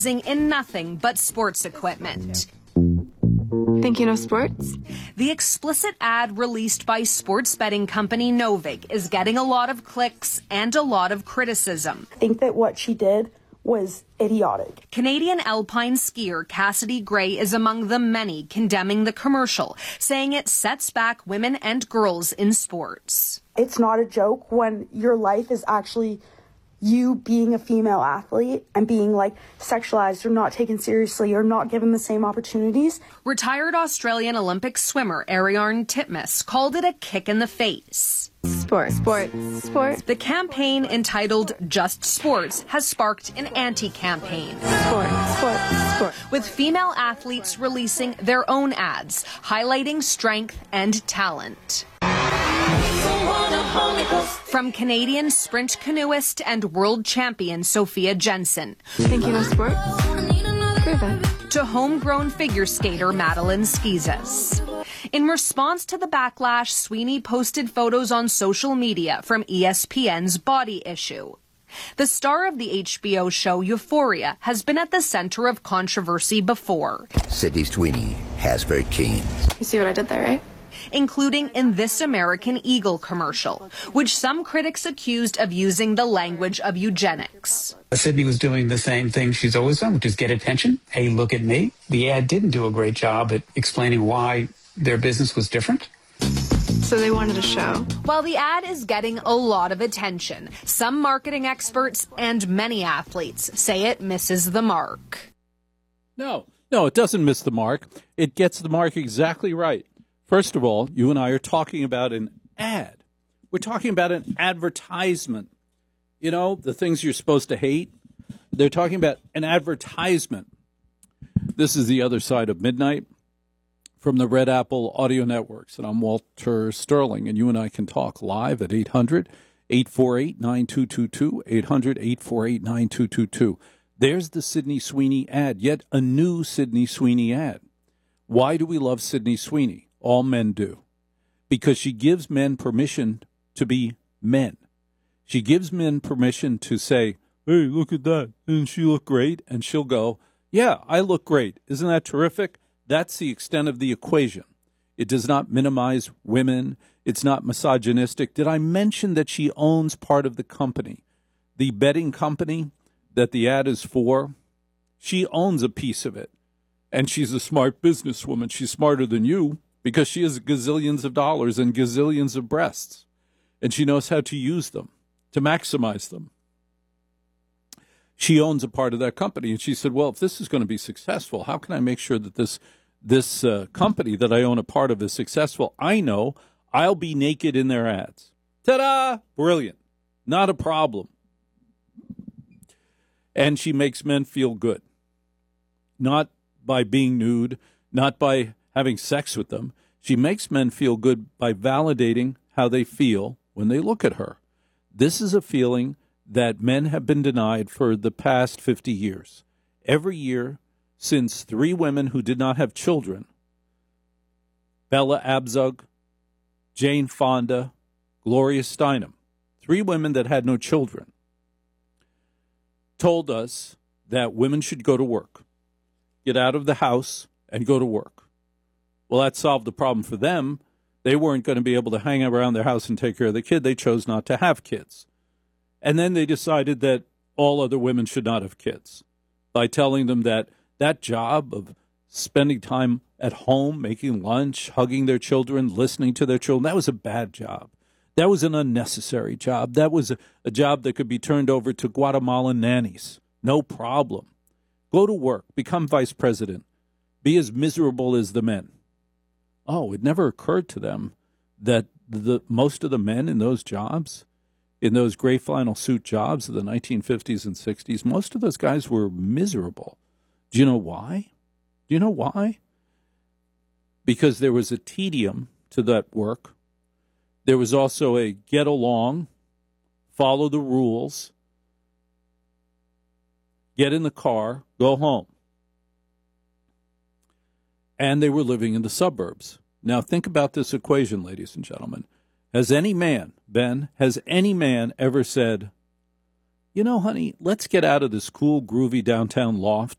in nothing but sports equipment. Thinking of sports? The explicit ad released by sports betting company Novig is getting a lot of clicks and a lot of criticism. I think that what she did was idiotic. Canadian alpine skier Cassidy Gray is among the many condemning the commercial, saying it sets back women and girls in sports. It's not a joke when your life is actually you being a female athlete and being sexualized or not taken seriously or not given the same opportunities. Retired Australian Olympic swimmer Ariarne Titmus called it a kick in the face. Sport. The campaign entitled Just Sports has sparked an anti-campaign. Sport. With female athletes releasing their own ads, highlighting strength and talent. From Canadian sprint canoeist and world champion Sophia Jensen. Thinking of sports? Prove it. To homegrown figure skater Madeline Schizas. In response to the backlash, Sweeney posted photos on social media from ESPN's Body issue. The star of the HBO show Euphoria has been at the center of controversy before. Sydney Sweeney has very keen. You see what I did there, right? Including in This American Eagle commercial, which some critics accused of using the language of eugenics. Sydney was doing the same thing she's always done, which is get attention. Hey, look at me. The ad didn't do a great job at explaining why their business was different. So they wanted a show. While the ad is getting a lot of attention, some marketing experts and many athletes say it misses the mark. No, it doesn't miss the mark. It gets the mark exactly right. First of all, you and I are talking about an ad. We're talking about an advertisement. You know, the things you're supposed to hate. They're talking about an advertisement. This is The Other Side of Midnight from the Red Apple Audio Networks. And I'm Walter Sterling, and you and I can talk live at 800-848-9222, 800-848-9222. There's the Sydney Sweeney ad, yet a new Sydney Sweeney ad. Why do we love Sydney Sweeney? All men do. Because she gives men permission to be men. She gives men permission to say, hey, look at that. Doesn't she look great? And she'll go, yeah, I look great. Isn't that terrific? That's the extent of the equation. It does not minimize women. It's not misogynistic. Did I mention that she owns part of the company? The betting company that the ad is for, she owns a piece of it. And she's a smart businesswoman. She's smarter than you because she has gazillions of dollars and gazillions of breasts. And she knows how to use them, to maximize them. She owns a part of that company. And she said, well, if this is going to be successful, how can I make sure that this company that I own a part of is successful? I know I'll be naked in their ads. Ta-da! Brilliant. Not a problem. And she makes men feel good. Not by being nude, not by having sex with them. She makes men feel good by validating how they feel when they look at her. This is a feeling that men have been denied for the past 50 years. Every year since 3 women who did not have children, Bella Abzug, Jane Fonda, Gloria Steinem, 3 women that had no children, told us that women should go to work, get out of the house, and go to work. Well, that solved the problem for them. They weren't going to be able to hang around their house and take care of the kid. They chose not to have kids. And then they decided that all other women should not have kids by telling them that that job of spending time at home, making lunch, hugging their children, listening to their children, that was a bad job. That was an unnecessary job. That was a job that could be turned over to Guatemalan nannies. No problem. Go to work. Become vice president. Be as miserable as the men. Oh, it never occurred to them that most of the men in those jobs, in those gray flannel suit jobs of the 1950s and 60s, most of those guys were miserable. Do you know why? Do you know why? Because there was a tedium to that work. There was also a get along, follow the rules, get in the car, go home. And they were living in the suburbs. Now think about this equation, ladies and gentlemen. Has any man, Ben, has any man ever said, you know, honey, let's get out of this cool, groovy downtown loft